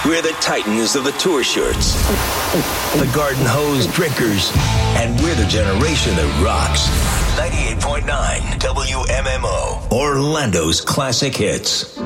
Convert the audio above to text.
We're the titans of the tour shirts, the garden hose drinkers, and we're the generation that rocks. 98.9 WMMO, Orlando's classic hits.